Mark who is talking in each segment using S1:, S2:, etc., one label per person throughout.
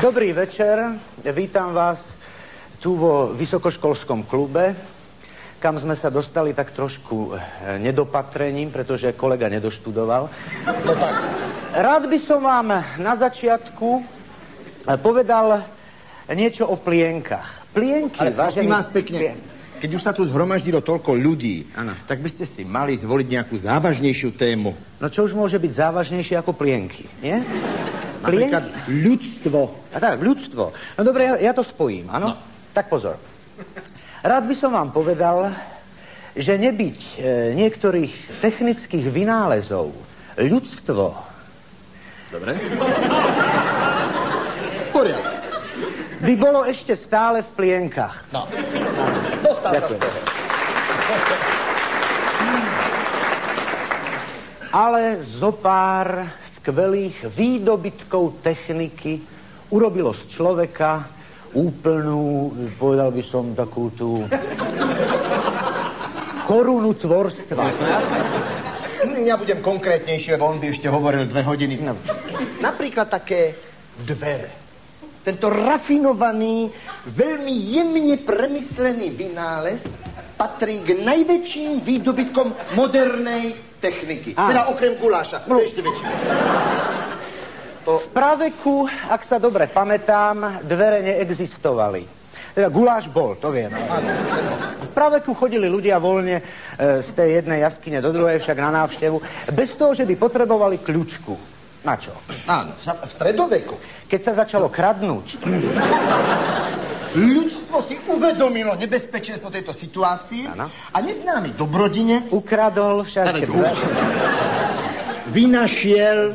S1: Dobrý večer, vítam vás tu vo vysokoškolskom klube, kam sme sa dostali tak trošku nedopatrením, pretože kolega nedoštudoval. No tak, rád by som vám na začiatku povedal niečo o plienkach. Plienky,
S2: ale prosím vás pekne, keď už sa tu zhromaždilo toľko ľudí,
S1: ano,
S2: tak by ste si mali zvoliť nejakú závažnejšiu tému.
S1: No čo už môže byť závažnejšie ako plienky, nie?
S2: Napríklad ľudstvo.
S1: A tak, ľudstvo. No dobre, ja to spojím, áno? No. Tak pozor. Rád by som vám povedal, že nebyť niektorých technických vynálezov ľudstvo...
S2: Dobre. V poriadku.
S1: By bolo ešte stále v plienkach.
S2: No. Dostal sa z toho.
S1: Ale zopár skvelých výdobytkov techniky urobilo z človeka úplnú, povedal by som, takú tú korunu tvorstva.
S2: Ja budem konkrétnejšie, lebo on by ešte hovoril 2 hodiny. No. Napríklad také dvere. Tento rafinovaný, veľmi jemne premyslený vynález patrí k najväčším výdobytkom modernej techniky. Teda okrem guláša. To je ešte väčšie.
S1: V praveku, ak sa dobre pamätám, dvere neexistovali. Teda guláš bol, to viem. V praveku chodili ľudia voľne z tej jednej jaskyne do druhej, však na návštevu, bez toho, že by potrebovali kľúčku. Na čo?
S2: Áno, v stredoveku.
S1: Keď sa začalo kradnúť.
S2: Ľudstvo si uvedomilo nebezpečenstvo tejto situácie, ano, a neznámy dobrodinec
S1: ukradol však
S2: vynašiel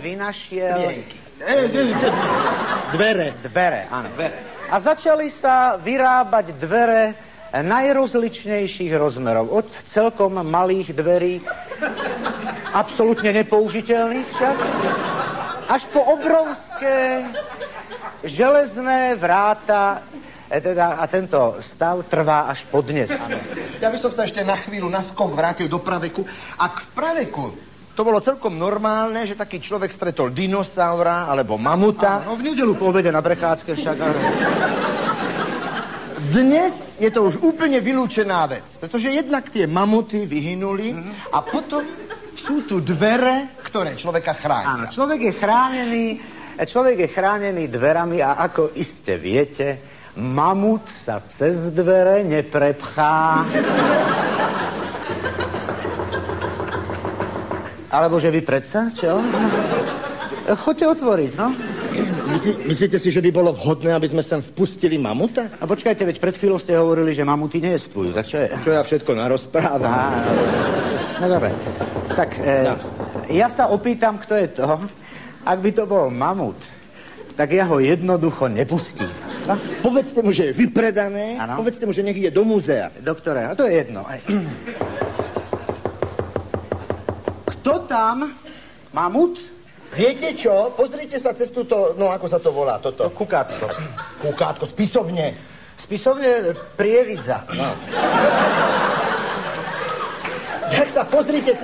S1: dvere, áno. A začali sa vyrábať dvere najrozličnejších rozmerov. Od celkom malých dverí, absolútne nepoužiteľných však, až po obrovské železné vráta, a tento stav trvá až podnes.
S2: Ja by som sa ešte na chvíľu na skok vrátil do praveku. Ak v praveku to bolo celkom normálne, že taký človek stretol dinosaura alebo mamuta.
S1: No v nedeľu po obede na prechádzke však.
S2: Dnes je to už úplne vylúčená vec, pretože jednak tie mamuty vyhynuli a potom sú tu dvere, ktoré človeka chránia.
S1: Áno, človek je chránený dverami a ako iste viete, mamut sa cez dvere neprepchá. Alebo že vy predsa, čo? Choďte otvoriť, no.
S2: Myslíte si, že by bolo vhodné, aby sme sem vpustili mamuta?
S1: A počkajte, veď pred chvíľou ste hovorili, že mamuty neestvujú, tak čo je?
S2: Čo ja všetko narozprávam.
S1: No dobre, tak ja sa opýtam, kto je to. Ak by to bol mamut, tak ja ho jednoducho nepustím.
S2: No? Povedzte mu, že je vypredané, ano? Povedzte mu, že nech ide do múzea.
S1: Do ktorého? To je jedno. Kto tam? Mamut?
S2: Viete čo? Pozrite sa cez túto, no ako sa to volá, toto.
S1: Kukátko.
S2: Kukátko, spisovne.
S1: Spisovne Prievidza.
S2: No. Tak sa pozrite